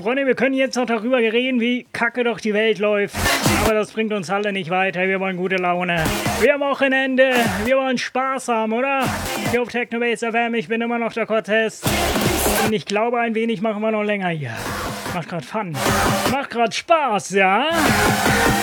Freunde, wir können jetzt noch darüber reden, wie kacke doch die Welt läuft. Aber das bringt uns alle nicht weiter. Wir wollen gute Laune. Wir haben Wochenende. Wir wollen Spaß haben, oder? Hier auf Technobase FM, ich bin immer noch der Cortez. Und ich glaube, ein wenig machen wir noch länger hier. Macht gerade Fun. Macht gerade Spaß, ja?